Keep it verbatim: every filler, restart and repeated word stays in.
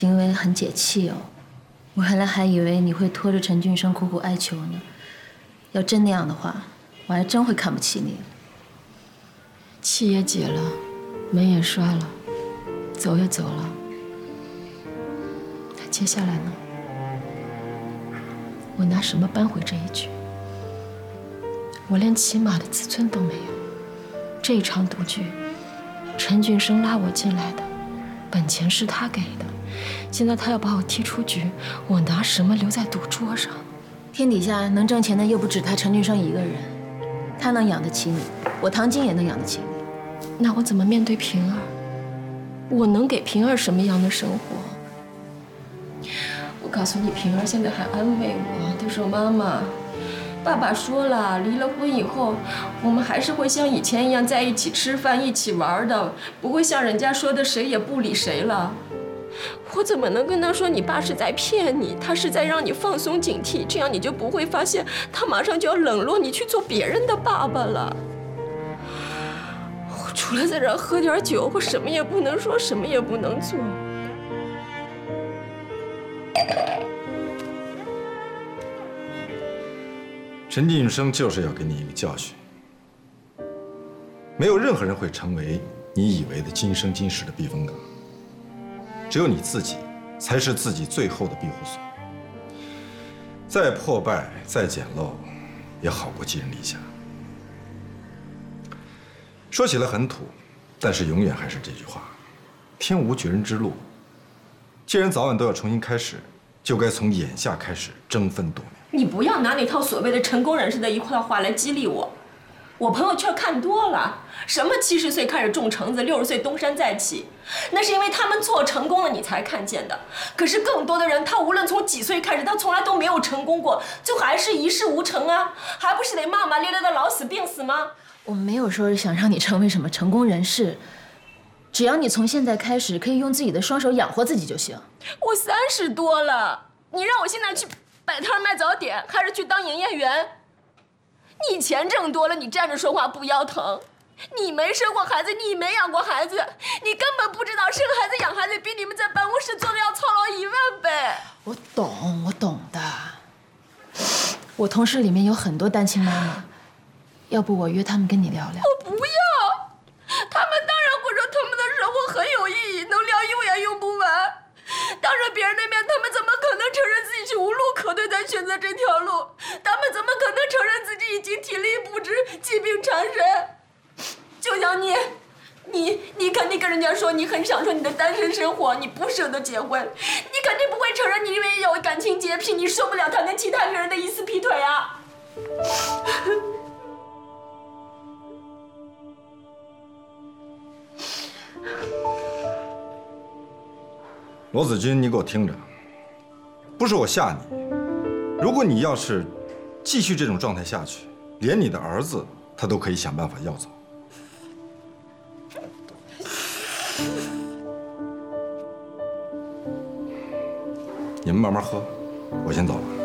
行为很解气哦，我原来还以为你会拖着陈俊生苦苦哀求呢。要真那样的话，我还真会看不起你。 气也解了，门也刷了，走也走了。那接下来呢？我拿什么扳回这一局？我连起码的自尊都没有。这一场赌局，陈俊生拉我进来的，本钱是他给的。 现在他要把我踢出局，我拿什么留在赌桌上？ 天底下能挣钱的又不止他陈俊生一个人，他能养得起你，我唐晶也能养得起你。 那我怎么面对平儿？我能给平儿什么样的生活？我告诉你，平儿现在还安慰我，她说：“妈妈，爸爸说了，离了婚以后，我们还是会像以前一样在一起吃饭、一起玩的，不会像人家说的谁也不理谁了。” 我怎么能跟他说你爸是在骗你？他是在让你放松警惕，这样你就不会发现他马上就要冷落你去做别人的爸爸了。我除了在这儿喝点酒，我什么也不能说，什么也不能做。 陈俊生就是要给你一个教训。没有任何人会成为你以为的今生今世的避风港。 只有你自己，才是自己最后的庇护所。再破败、再简陋，也好过寄人篱下。说起来很土，但是永远还是这句话：天无绝人之路。既然早晚都要重新开始，就该从眼下开始争分夺秒。 你不要拿那套所谓的成功人士的一套话来激励我。我朋友圈看多了，什么七十岁开始种橙子，六十岁东山再起，那是因为他们做成功了，你才看见的。可是更多的人，他无论从几岁开始，他从来都没有成功过，就还是一事无成啊，还不是得骂骂咧咧的老死病死吗？ 我没有说想让你成为什么成功人士，只要你从现在开始可以用自己的双手养活自己就行。 我三十多了，你让我现在去摆摊卖早点，还是去当营业员？ 你钱挣多了，你站着说话不腰疼。你没生过孩子，你没养过孩子，你根本不知道生孩子养孩子比你们在办公室做的要操劳一万倍。 我懂，我懂的。我同事里面有很多单亲妈妈，要不我约他们跟你聊聊？ 我不要，他们当然会说他们的生活很有意义，能聊永远用不完。 当着别人的面，他们怎么可能承认自己是无路可退才选择这条路？他们怎么可能承认自己已经体力不支、疾病缠身？就像你，你，你肯定跟人家说你很享受你的单身生活，你不舍得结婚，你肯定不会承认你因为有感情洁癖，你受不了他跟其他女人的疑似劈腿啊！ 罗子君，你给我听着，不是我吓你。如果你要是继续这种状态下去，连你的儿子他都可以想办法要走。你们慢慢喝，我先走了。